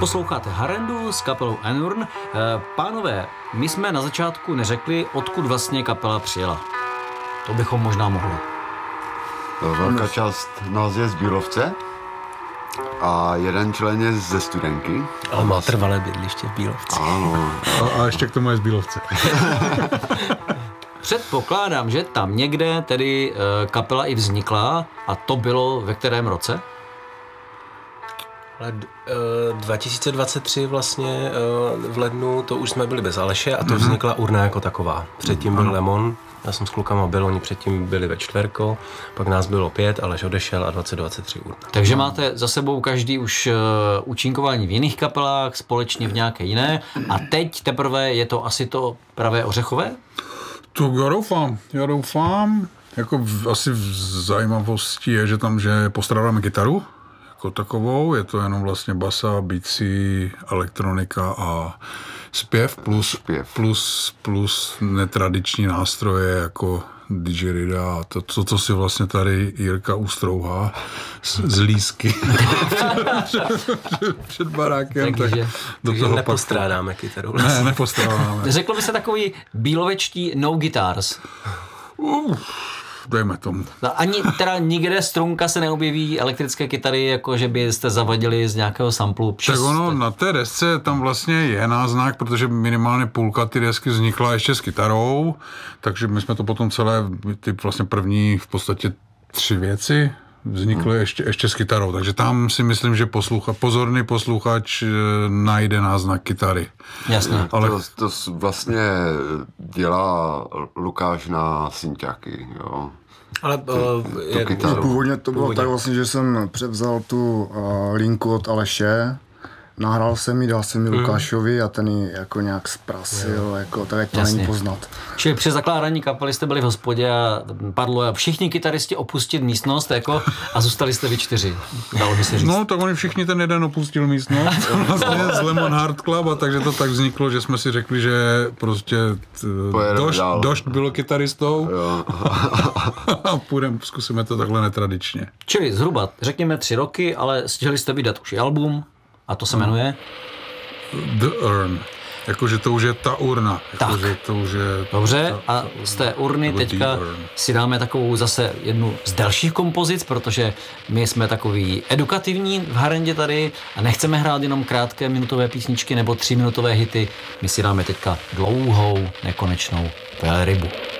Posloucháte Harendu s kapelou Anurn. Pánové, my jsme na začátku neřekli, odkud vlastně kapela přijela. To bychom možná mohli. Velká část nás je z Bílovce a jeden člen je ze Studenky. Ale má trvalé bydliště v Bílovci. Ano. A ještě k tomu je z Bílovce. Předpokládám, že tam někde tedy kapela i vznikla a to bylo ve kterém roce? Ale 2023 vlastně v lednu to už jsme byli bez Aleše a to vznikla Urna jako taková. Předtím byl Lemon, já jsem s klukama byl, oni předtím byli ve čtverko, pak nás bylo 5, Aleš odešel a 2023 Urna. Takže máte za sebou každý už účinkování v jiných kapelách, společně v nějaké jiné a teď teprve je to asi to pravé ořechové? To já doufám. Jako asi v zajímavosti je, že tam, že postrádáme kytaru jako takovou, je to jenom vlastně basa, bicí, elektronika a zpěv plus netradiční nástroje jako didgeridoo a to, co si vlastně tady Jirka ustrouhá z lísky před barákem. Takže nepostrádáme kytaru. Ne, nepostrádáme. Řeklo by se takový bílovečtí no guitars. Dejme tomu. Ani teda nikde strunka se neobjeví elektrické kytary, jako že byste zavadili z nějakého samplu. Tak ono na té desce tam vlastně je náznak, protože minimálně půlka ty desky vznikla ještě s kytarou, takže my jsme to potom celé, ty vlastně první v podstatě 3 věci vznikly ještě s kytarou, takže tam si myslím, že pozorný posluchač najde náznak kytary. Jasně. Ale to vlastně dělá Lukáš na synťáky, jo. Ale původně to bylo tak vlastně, že jsem převzal tu linku od Aleše, nahrál jsem ji, dal jsem ji Lukášovi a ten ji jako nějak zprasil, jako, tak to není poznat. Čili při zakládání kapely jste byli v hospodě a padlo a všichni kytaristi opustit místnost jako, a zůstali jste vy 4, dalo by se říct. No, tak oni všichni ten jeden opustil místnost, vlastně z Lemon Heart Club, a takže to tak vzniklo, že jsme si řekli, že prostě došt bylo kytaristou a zkusíme to takhle netradičně. Čili zhruba, řekněme 3 roky, ale stihli jste vydat už i album. A to se jmenuje? The Urn. Jakože to už je ta urna. Tak. To už je dobře, a z té urny teďka si dáme takovou zase jednu z dalších kompozic, protože my jsme takový edukativní v Harendě tady a nechceme hrát jenom krátké minutové písničky nebo 3minutové hity. My si dáme teďka dlouhou, nekonečnou velrybu.